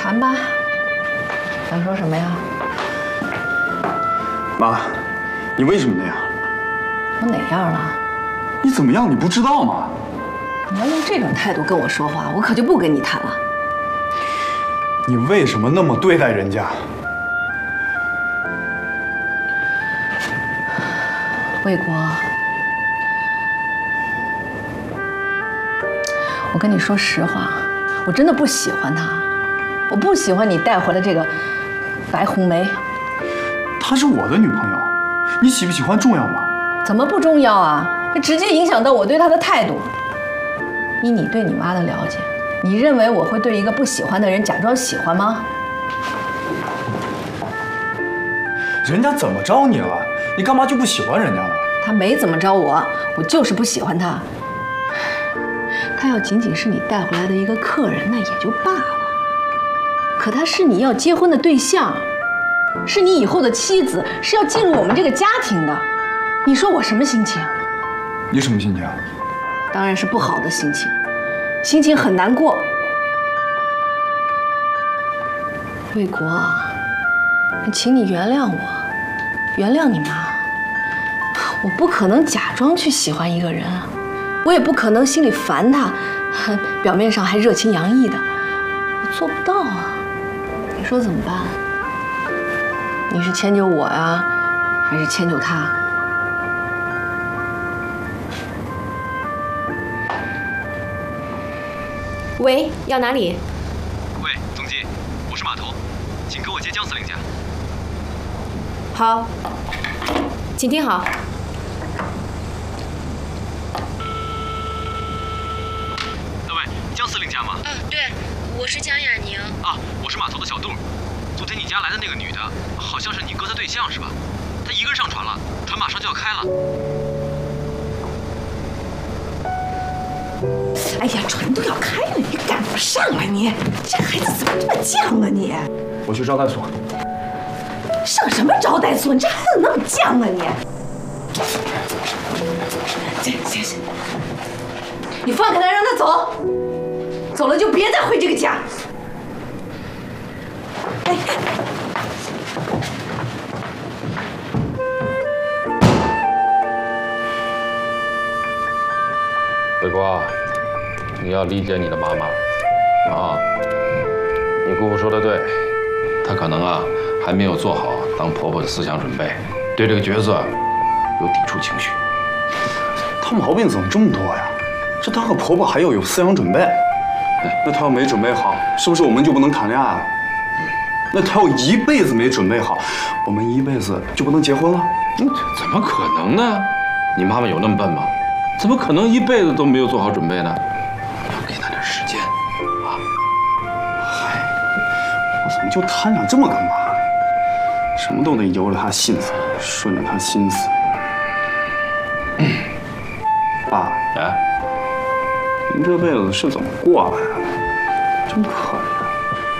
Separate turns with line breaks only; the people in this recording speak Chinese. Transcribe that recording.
谈吧，想说什么呀？
妈，你为什么那样？
我哪样了？
你怎么样？你不知道吗？
你要用这种态度跟我说话，我可就不跟你谈了。
你为什么那么对待人家？
魏国，我跟你说实话，我真的不喜欢他，我不喜欢你带回来这个白红梅。
她是我的女朋友，你喜不喜欢重要吗？
怎么不重要啊？这直接影响到我对她的态度。以你对你妈的了解，你认为我会对一个不喜欢的人假装喜欢吗？
人家怎么着你了？你干嘛就不喜欢人家呢？
他没怎么着我，我就是不喜欢他。他要仅仅是你带回来的一个客人，那也就罢了。可他是你要结婚的对象，是你以后的妻子，是要进入我们这个家庭的。你说我什么心情？
你什么心情？
当然是不好的心情，心情很难过。魏国，请你原谅我，原谅你妈。我不可能假装去喜欢一个人啊，我也不可能心里烦他，表面上还热情洋溢的，我做不到啊。你说怎么办？你是迁就我呀，还是迁就他？
喂，要哪里？
喂，总机，我是码头，请给我接江司令家。
好，请听好。
喂，江司令家吗？
对，我是江雅宁。
啊，我是码头的小杜。昨天你家来的那个女的，好像是你哥的对象是吧？她一个人上船了，船马上就要开了。
哎呀，船都要开了，你赶不上啊你！这孩子怎么这么犟啊你？
我去招待所。
上什么招待所？你这孩子那么犟啊你！行，
你放开他，让他走，走了就别再回这个家。
哎，
伟国，你要理解你的妈妈啊！你姑父说的对，她可能还没有做好当婆婆的思想准备，对这个角色有抵触情绪。
她毛病怎么这么多呀？这当个婆婆还要有思想准备？那她要没准备好，是不是我们就不能谈恋爱了？那她要一辈子没准备好，我们一辈子就不能结婚了？
怎么可能呢？你妈妈有那么笨吗？怎么可能一辈子都没有做好准备呢？要给她点时间啊！
嗨，我怎么就贪想这么干嘛呢？什么都得由着她心思，顺着她心思。爸，您这辈子是怎么过来的？真可怜。